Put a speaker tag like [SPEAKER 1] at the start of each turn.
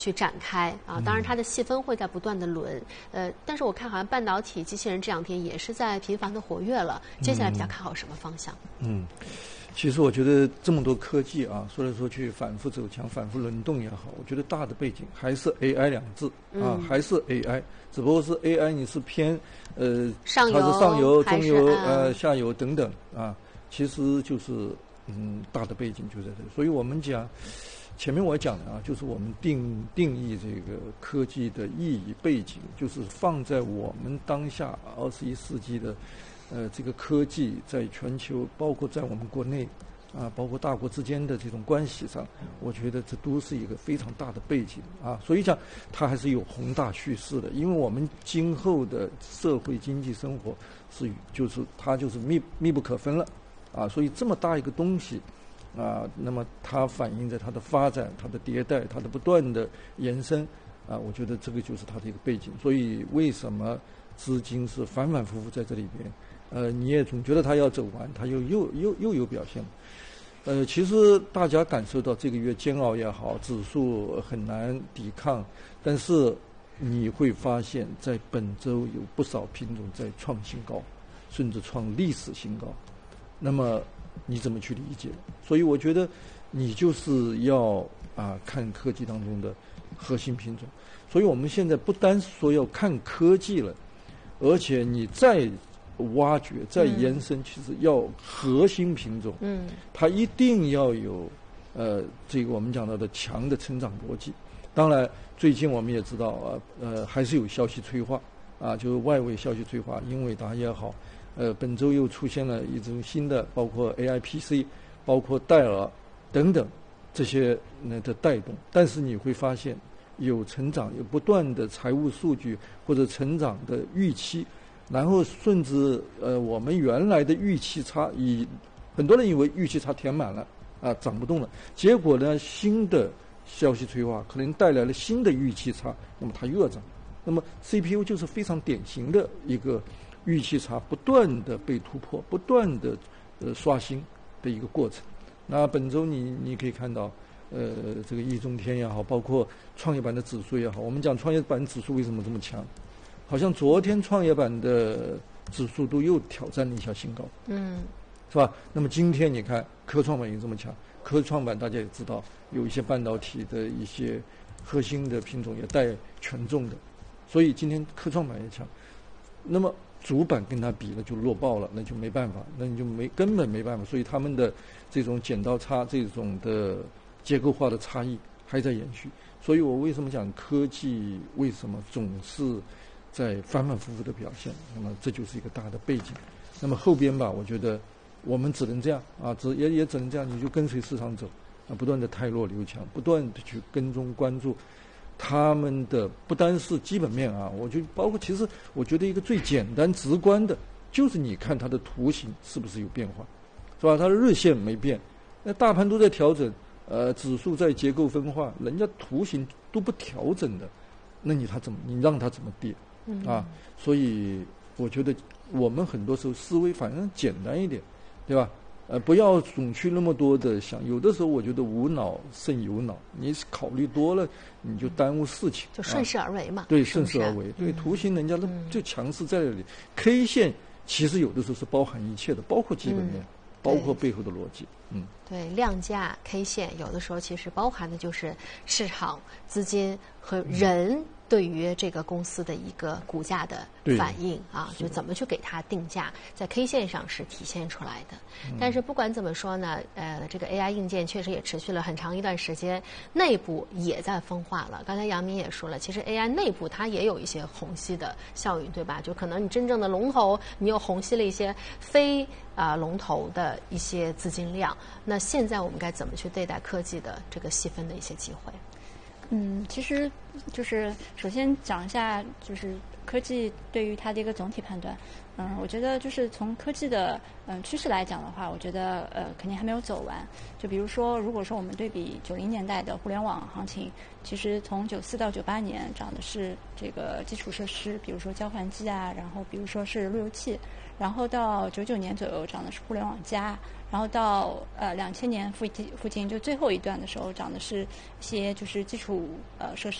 [SPEAKER 1] 去展开啊，当然它的细分会在不断的轮，但是我看好像半导体、机器人这两天也是在频繁的活跃了。接下来比较看好什么方向？
[SPEAKER 2] 其实我觉得这么多科技啊，说来说去反复走强、反复轮动也好，我觉得大的背景还是 AI 两字啊，还是 AI， 只不过是 AI 你是偏
[SPEAKER 1] 上游、
[SPEAKER 2] 它是上游、中游、下游等等啊，其实就是大的背景就在这里。所以我们讲。前面我讲的啊，就是我们定义这个科技的意义背景，就是放在我们当下21世纪的，这个科技在全球，包括在我们国内，啊，包括大国之间的这种关系上，我觉得这都是一个非常大的背景啊。所以讲它还是有宏大叙事的，因为我们今后的社会经济生活它就是密不可分了啊。所以这么大一个东西。啊，那么它反映在它的发展、它的迭代、它的不断的延伸，啊，我觉得这个就是它的一个背景。所以为什么资金是反反复复在这里边？你也总觉得它要走完，它又有表现。其实大家感受到这个月煎熬也好，指数很难抵抗，但是你会发现在本周有不少品种在创新高，甚至创历史新高。那么你怎么去理解？所以我觉得你就是要看科技当中的核心品种。所以我们现在不单说要看科技了，而且你再挖掘、再延伸，其实要核心品种，它一定要有这个我们讲到的强的成长逻辑。当然，最近我们也知道还是有消息催化啊，就是外围消息催化，英伟达也好。本周又出现了一种新的，包括 AI PC， 包括戴尔等等这些的带动。但是你会发现，有成长，有不断的财务数据或者成长的预期，然后甚至我们原来的预期差，很多人以为预期差填满了啊，涨不动了。结果呢，新的消息催化可能带来了新的预期差，那么它又要涨。那么 CPU 就是非常典型的一个。预期差不断的被突破，不断的刷新的一个过程。那本周你可以看到，这个易中天也好，包括创业板的指数也好，我们讲创业板指数为什么这么强？好像昨天创业板的指数都又挑战了一下新高，是吧？那么今天你看科创板也这么强，科创板大家也知道有一些半导体的一些核心的品种也带权重的，所以今天科创板也强。那么主板跟它比了就弱爆了，那就没办法，那你就根本没办法。所以他们的这种剪刀差、这种的结构化的差异还在延续。所以我为什么讲科技为什么总是在反反复复的表现？那么这就是一个大的背景。那么后边吧，我觉得我们只能这样啊，也只能这样，你就跟随市场走啊，不断的汰弱留强，不断的去跟踪关注。他们的不单是基本面啊，我就包括其实我觉得一个最简单直观的，就是你看它的图形是不是有变化，是吧？它的日线没变，那大盘都在调整，指数在结构分化，人家图形都不调整的，那你让它怎么跌啊？所以我觉得我们很多时候思维反正简单一点，对吧？不要总去那么多的想，有的时候我觉得无脑胜有脑，你考虑多了，你就耽误事情。
[SPEAKER 1] 就顺势而为嘛。
[SPEAKER 2] 对，顺势而为。对，图形人家就强势在那里。K 线其实有的时候是包含一切的，包括基本面，包括背后的逻辑。
[SPEAKER 1] 对，量价 K 线有的时候其实包含的就是市场资金和人对于这个公司的一个股价的反应啊，就怎么去给它定价，在 K 线上是体现出来的。但是不管怎么说呢，这个 AI 硬件确实也持续了很长一段时间，内部也在分化了。刚才杨明也说了，其实 AI 内部它也有一些虹吸的效应，对吧？就可能你真正的龙头，你又虹吸了一些非龙头的一些资金量。那现在我们该怎么去对待科技的这个细分的一些机会？
[SPEAKER 3] 其实就是首先讲一下，就是科技对于它的一个总体判断，我觉得就是从科技的趋势来讲的话，我觉得肯定还没有走完。就比如说，如果说我们对比90年代的互联网行情，其实从94到98年涨的是这个基础设施，比如说交换机啊，然后比如说是路由器，然后到99年左右涨的是互联网加，然后到2000年附近就最后一段的时候涨的是一些就是基础设施。